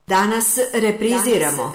Danas repriziramo.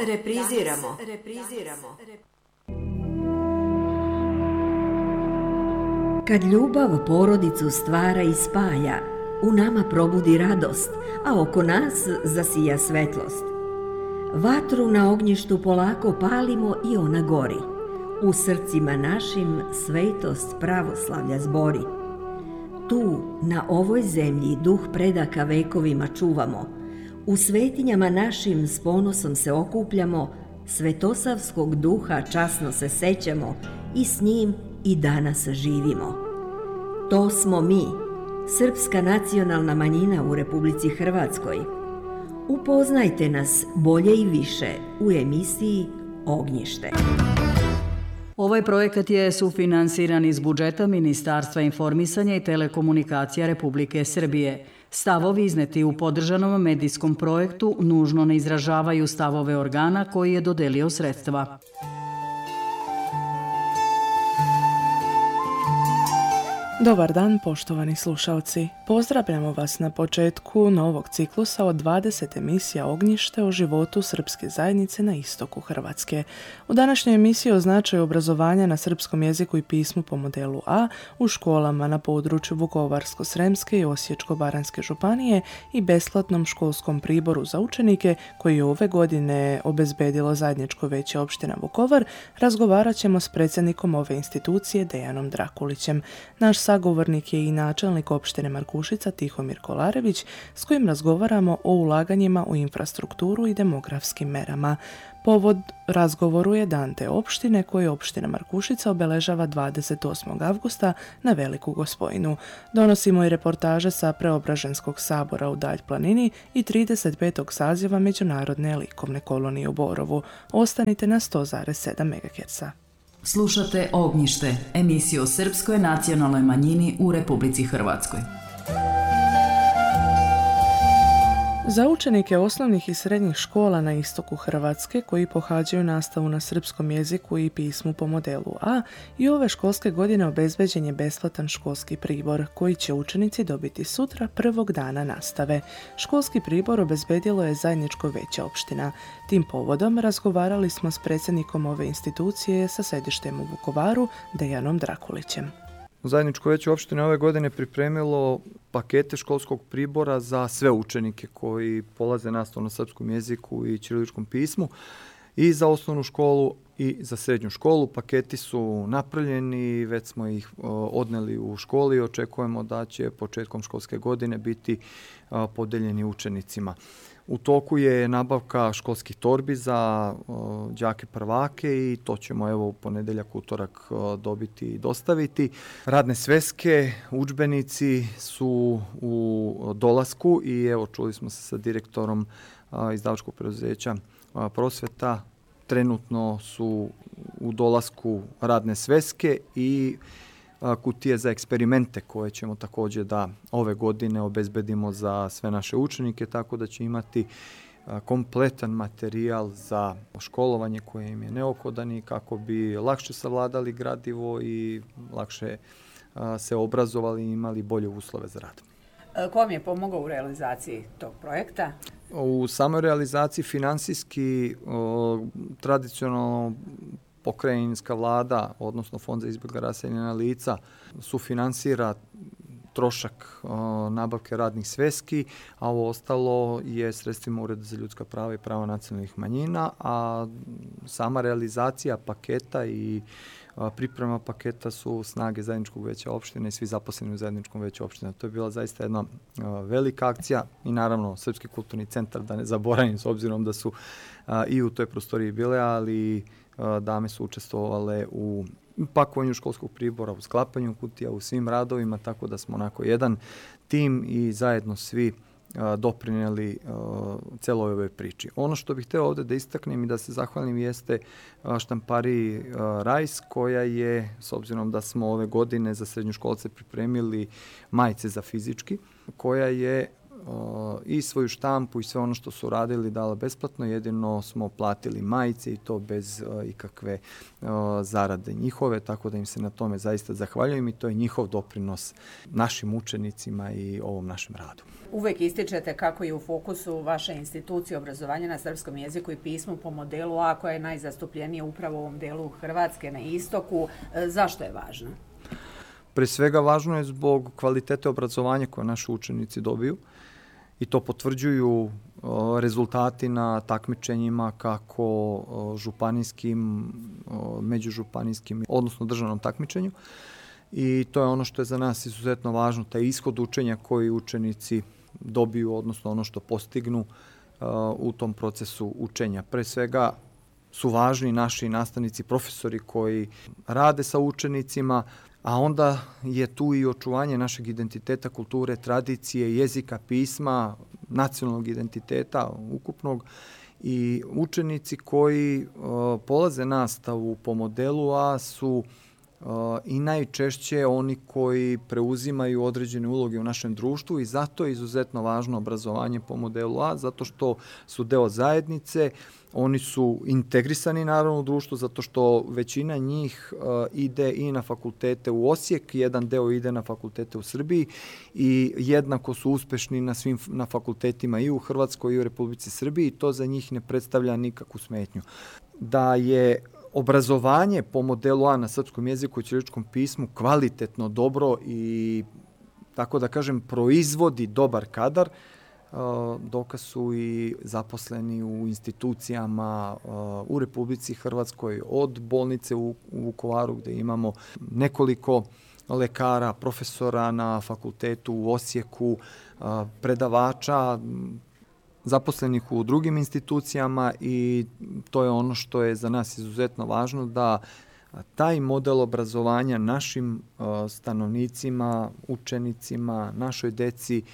Kad ljubav porodicu stvara i spaja, u nama probudi radost, a oko nas zasija svetlost. Vatru na ognjištu polako palimo i ona gori. U srcima našim svetost pravoslavlja zbori. Tu, na ovoj zemlji, duh predaka vekovima čuvamo. U svetinjama našim s ponosom se okupljamo, svetosavskog duha časno se sećamo i s njim i danas živimo. To smo mi, srpska nacionalna manjina u Republici Hrvatskoj. Upoznajte nas bolje i više u emisiji Ognjište. Ovaj projekat je sufinansiran iz budžeta Ministarstva informisanja i telekomunikacija Republike Srbije. Stavovi izneti u podržanom medijskom projektu nužno ne izražavaju stavove organa koji je dodelio sredstva. Dobar dan, poštovani slušalci. Pozdravljamo vas na početku novog ciklusa od 20 emisija Ognjište o životu srpske zajednice na istoku Hrvatske. U današnjoj emisiji o značaju obrazovanja na srpskom jeziku i pismu po modelu A u školama na području Vukovarsko-sremske i Osječko-baranjske županije i besplatnom školskom priboru za učenike koji je ove godine obezbedilo zajedničko veće opština Vukovar, razgovarat ćemo s predsjednikom ove institucije Dejanom Drakulićem. Naš sagovornik je i načelnik opštine Markušica Tihomir Kolarević, s kojim razgovaramo o ulaganjima u infrastrukturu i demografskim merama. Povod razgovoru je dan te opštine koje opština Markušica obeležava 28. avgusta na Veliku Gospojinu. Donosimo i reportaže sa Preobraženskog sabora u Dalj planini i 35. saziva Međunarodne likovne kolonije u Borovu. Ostanite na 100,7 MHz. Slušate Ognjište, emisiju o srpskoj nacionalnoj manjini u Republici Hrvatskoj. Za učenike osnovnih i srednjih škola na istoku Hrvatske koji pohađaju nastavu na srpskom jeziku i pismu po modelu A i ove školske godine obezbeđen je besplatan školski pribor koji će učenici dobiti sutra prvog dana nastave. Školski pribor obezbedilo je zajedničko veće opština. Tim povodom razgovarali smo s predsjednikom ove institucije sa sedištem u Vukovaru, Dejanom Drakulićem. Zajedničko veće opštine ove godine pripremilo pakete školskog pribora za sve učenike koji polaze nastavu na srpskom jeziku i ćiriličkom pismu i za osnovnu školu i za srednju školu. Paketi su napravljeni, već smo ih odneli u školi i očekujemo da će početkom školske godine biti podeljeni učenicima. U toku je nabavka školskih torbi za đake prvake i to ćemo u ponedeljak, utorak dobiti i dostaviti. Radne sveske, udžbenici su u dolasku i čuli smo se sa direktorom izdavačkog preduzeća Prosveta. Trenutno su u dolasku radne sveske i kutije za eksperimente koje ćemo također da ove godine obezbedimo za sve naše učenike, tako da će imati kompletan materijal za školovanje koje im je neophodan i kako bi lakše savladali gradivo i lakše se obrazovali i imali bolje uslove za rad. Ko vam je pomogao u realizaciji tog projekta? U samoj realizaciji finansijski tradicionalno pokrajinska vlada, odnosno Fond za izbjeglice i raseljena lica, sufinansira trošak nabavke radnih sveski, a ovo ostalo je sredstvima Ureda za ljudska prava i prava nacionalnih manjina, a sama realizacija paketa i priprema paketa su snage zajedničkog veća opštine i svi zaposleni u zajedničkom veću opštine. To je bila zaista jedna velika akcija i naravno Srpski kulturni centar, da ne zaboravim, s obzirom da su i u toj prostoriji bile, ali dame su učestvovale u pakovanju školskog pribora, u sklapanju kutija, u svim radovima, tako da smo onako jedan tim i zajedno svi doprinijeli celoj ovoj priči. Ono što bih hteo ovdje da istaknem i da se zahvalim jeste štampariji Rajs, koja je, s obzirom da smo ove godine za srednjoškolce pripremili majice za fizički, koja je i svoju štampu i sve ono što su radili dala besplatno, jedino smo platili majice i to bez ikakve zarade njihove, tako da im se na tome zaista zahvaljujem i to je njihov doprinos našim učenicima i ovom našem radu. Uvek ističete kako je u fokusu vaše institucije obrazovanja na srpskom jeziku i pismu po modelu A, koja je najzastupljenija upravo u ovom delu Hrvatske na istoku. Zašto je važno? Pre svega važno je zbog kvalitete obrazovanja koje naši učenici dobiju i to potvrđuju rezultati na takmičenjima kako županijskim, međužupanijskim, odnosno državnom takmičenju. I to je ono što je za nas izuzetno važno, taj ishod učenja koji učenici dobiju, odnosno ono što postignu u tom procesu učenja. Pre svega su važni naši nastavnici, profesori koji rade sa učenicima, a onda je tu i očuvanje našeg identiteta, kulture, tradicije, jezika, pisma, nacionalnog identiteta ukupnog. I učenici koji polaze nastavu po modelu A su i najčešće oni koji preuzimaju određene uloge u našem društvu i zato je izuzetno važno obrazovanje po modelu A, zato što su deo zajednice, oni su integrisani naravno u društvu, zato što većina njih ide i na fakultete u Osijek, jedan deo ide na fakultete u Srbiji i jednako su uspešni na fakultetima i u Hrvatskoj i u Republici Srbiji i to za njih ne predstavlja nikakvu smetnju. Da je obrazovanje po modelu A na srpskom jeziku i ćiriličkom pismu kvalitetno, dobro i tako da kažem proizvodi dobar kadar, dokaz su i zaposleni u institucijama u Republici Hrvatskoj, od bolnice u Vukovaru gde imamo nekoliko lekara, profesora na fakultetu u Osijeku, predavača, zaposlenih u drugim institucijama i to je ono što je za nas izuzetno važno, da taj model obrazovanja našim stanovnicima, učenicima, našoj deci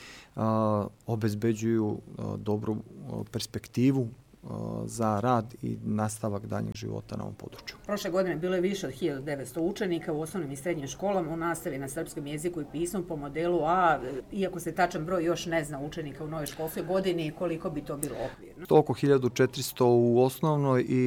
obezbeđuju dobru perspektivu za rad i nastavak daljnjeg života na ovom području. Prošle godine bilo je više od 1900 učenika u osnovnim i srednjim školama u nastavi na srpskom jeziku i pismu po modelu A. Iako se tačan broj još ne zna učenika u novoj školskoj godini, koliko bi to bilo okvirno? To oko 1400 u osnovnoj i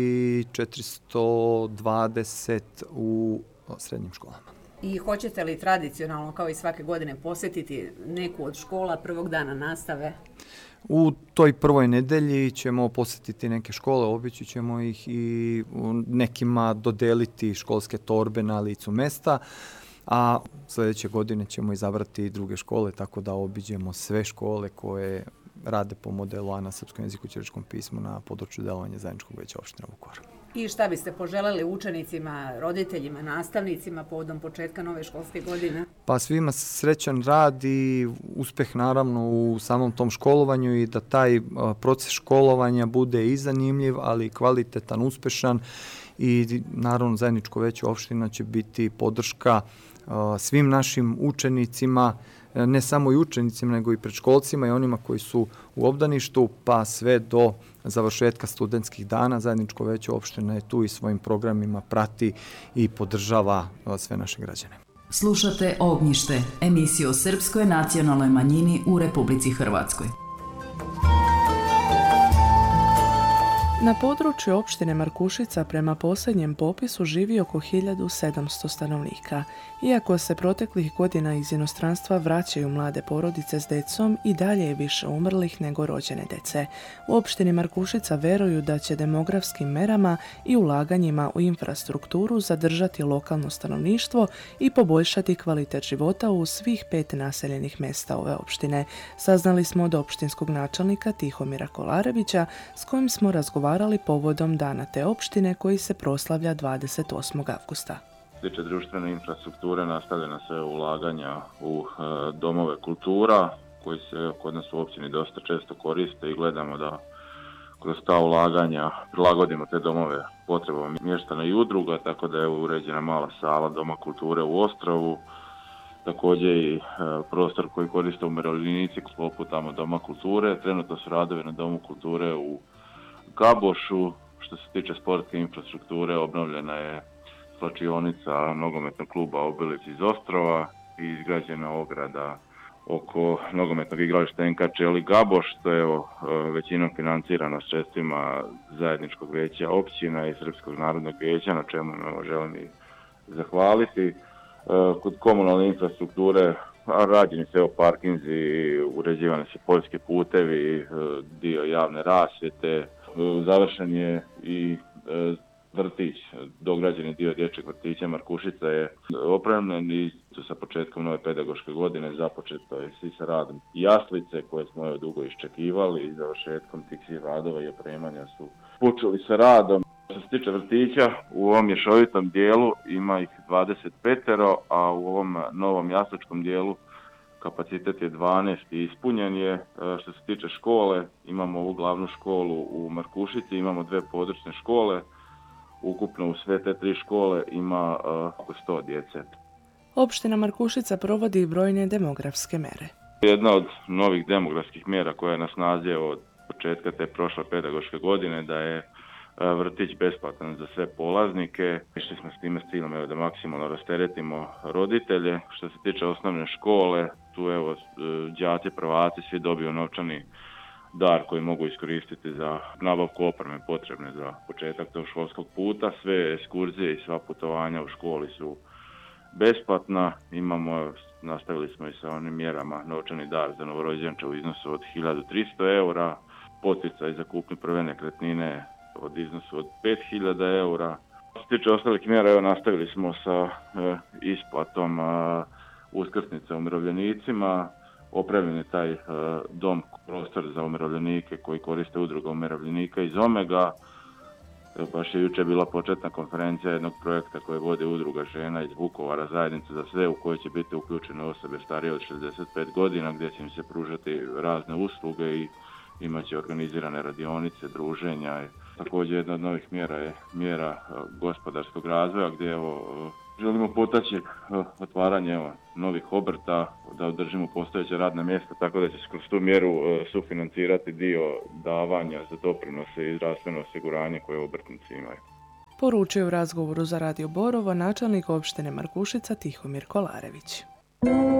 420 u srednjim školama. I hoćete li tradicionalno, kao i svake godine, posjetiti neku od škola prvog dana nastave? U toj prvoj nedelji ćemo posjetiti neke škole, obići ćemo ih i nekima dodeliti školske torbe na licu mesta, a sljedeće godine ćemo izabrati druge škole, tako da obiđemo sve škole koje rade po modelu A na srpskom jeziku i ćiriličkom pismu na području delovanja zajedničkog veća opštine Vukovar. I šta biste poželeli učenicima, roditeljima, nastavnicima povodom početka nove školske godine? Pa svima srećan rad i uspeh naravno u samom tom školovanju i da taj proces školovanja bude i zanimljiv, ali i kvalitetan, uspešan i naravno zajedničko veće opština će biti podrška svim našim učenicima, ne samo i učenicima, nego i predškolcima i onima koji su u obdaništu, pa sve do završetka studentskih dana. Zajedničko veće opština je tu i svojim programima prati i podržava sve naše građane. Slušate Ognjište, emisiju o srpskoj nacionalnoj manjini u Republici Hrvatskoj. Na području opštine Markušica prema posljednjem popisu živi oko 1700 stanovnika. Iako se proteklih godina iz inostranstva vraćaju mlade porodice s decom, i dalje je više umrlih nego rođene dece. U opštini Markušica veruju da će demografskim merama i ulaganjima u infrastrukturu zadržati lokalno stanovništvo i poboljšati kvalitet života u svih 5 naseljenih mjesta ove opštine. Saznali smo od opštinskog načelnika Tihomira Kolarevića s kojim smo razgovarali povodom dana te opštine koji se proslavlja 28. avgusta. Što se tiče društvene infrastrukture, nastavljena se ulaganja u domove kultura koji se kod nas u općini dosta često koriste i gledamo da kroz ta ulaganja prilagodimo te domove potrebama mještana i udruga, tako da je uređena mala sala Doma kulture u Ostrovu, također i prostor koji koriste umirovljenici poput tamo Doma kulture. Trenutno su radovi na Domu kulture u Gabošu. Što se tiče sportske infrastrukture, obnovljena je svlačionica nogometnog kluba Obilić iz Ostrova i izgrađena ograda oko nogometnog igrališta NK Čelik Gaboš, što je većinom financirano sredstvima zajedničkog vijeća općina i Srpskog narodnog vijeća, na čemu želim i zahvaliti. Kod komunalne infrastrukture rađeni se parkinzi, uređivane se poljski putevi, dio javne rasvjete, završen je i vrtić, dograđeni dio dječjeg vrtića Markušica je opremljen i sa početkom nove pedagoške godine započeto je svi sa radom jaslice koje smo dugo iščekivali i završetkom tih svih radova i opremanja su počeli sa radom. Što se tiče vrtića, u ovom mješovitom dijelu ima ih 25, a u ovom novom jasličkom dijelu kapacitet je 12 i ispunjen je. Što se tiče škole, imamo ovu glavnu školu u Markušici, imamo 2 područne škole. Ukupno u sve te 3 škole ima oko 100 djece. Opština Markušica provodi brojne demografske mjere. Jedna od novih demografskih mjera koja je na snazi od početka te prošle pedagoške godine da je vrtić besplatan za sve polaznike. Išli smo s time s ciljem da maksimalno rasteretimo roditelje. Što se tiče osnovne škole, tu đaci prvaci svi dobiju novčani dar koji mogu iskoristiti za nabavku opreme potrebne za početak tog školskog puta. Sve ekskurzije i sva putovanja u školi su besplatna. Nastavili smo i sa onim mjerama novčani dar za novorođenče u iznosu od 1300 eura, poticaj za kupnju prve nekretnine od iznosu od 5000 eura. Što se tiče ostalih mjera, nastavili smo sa isplatom uskrsnice umirovljenicima. Opremljen je taj dom, prostor za umirovljenike koji koriste udruga umirovljenika iz Omega. Baš je jučer bila početna konferencija jednog projekta koje vodi udruga žena iz Vukovara, zajednica za sve, u kojoj će biti uključene osobe starije od 65 godina, gdje će im se pružati razne usluge i imat će organizirane radionice, druženja. Također jedna od novih mjera je mjera gospodarskog razvoja, gdje želimo potaći otvaranje novih obrta, da održimo postojeće radna mjesta, tako da će se kroz tu mjeru sufinancirati dio davanja za doprinose i zdravstveno osiguranje koje obrtnici imaju. Poručuje u razgovoru za Radio Borovo načelnik opštine Markušica Tihomir Kolarević.